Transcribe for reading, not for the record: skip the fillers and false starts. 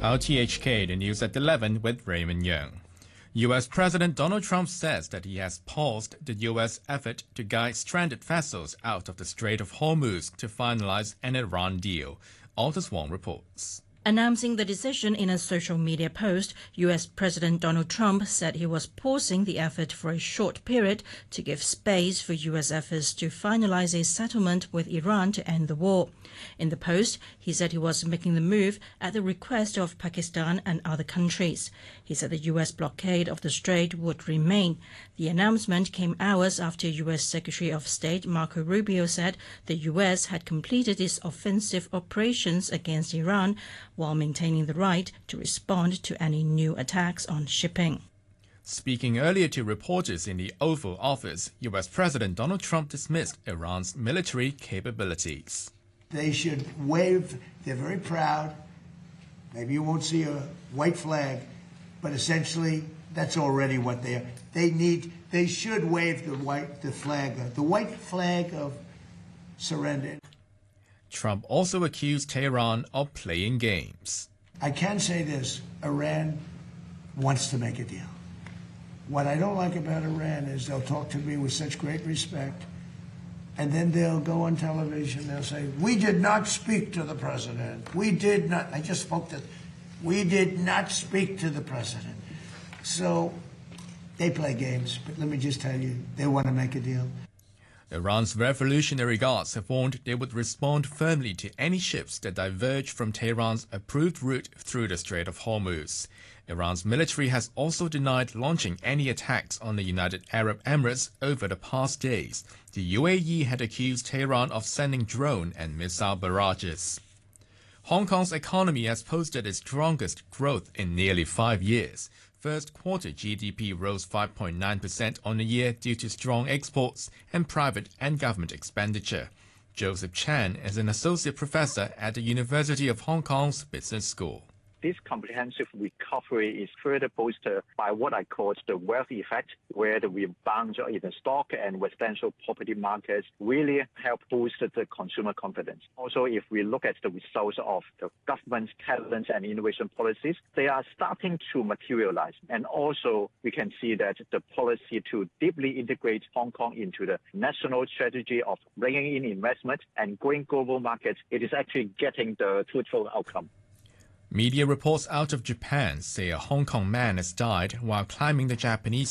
RTHK, the news at 11 with Raymond Young. U.S. President Donald Trump says that he has paused the U.S. effort to guide stranded vessels out of the Strait of Hormuz to finalize an Iran deal. Altus Wong reports. Announcing the decision in a social media post, U.S. President Donald Trump said he was pausing the effort for a short period to give space for U.S. efforts to finalize a settlement with Iran to end the war. In the post, he said he was making the move at the request of Pakistan and other countries. He said the U.S. blockade of the strait would remain. The announcement came hours after U.S. Secretary of State Marco Rubio said the U.S. had completed its offensive operations against Iran while maintaining the right to respond to any new attacks on shipping. Speaking earlier to reporters in the Oval Office, U.S. President Donald Trump dismissed Iran's military capabilities. They should wave. They're very proud. Maybe you won't see a white flag, but essentially that's already what they are. They should wave the white flag of surrender. Trump also accused Tehran of playing games. I can say this, Iran wants to make a deal. What I don't like about Iran is they'll talk to me with such great respect, and then they'll go on television, they'll say, we did not speak to the president. We did not. I just spoke to, we did not speak to the president. So they play games, but let me just tell you, they want to make a deal. Iran's Revolutionary Guards have warned they would respond firmly to any ships that diverge from Tehran's approved route through the Strait of Hormuz. Iran's military has also denied launching any attacks on the United Arab Emirates over the past days. The UAE had accused Tehran of sending drone and missile barrages. Hong Kong's economy has posted its strongest growth in nearly 5 years. First quarter GDP rose 5.9% on the year due to strong exports and private and government expenditure. Joseph Chan is an associate professor at the University of Hong Kong's Business School. This comprehensive recovery is further boosted by what I call the wealth effect, where the rebound in the stock and residential property markets really help boost the consumer confidence. Also, if we look at the results of the government's talent and innovation policies, they are starting to materialize. And also, we can see that the policy to deeply integrate Hong Kong into the national strategy of bringing in investment and growing global markets, it is actually getting the fruitful outcome. Media reports out of Japan say a Hong Kong man has died while climbing the Japanese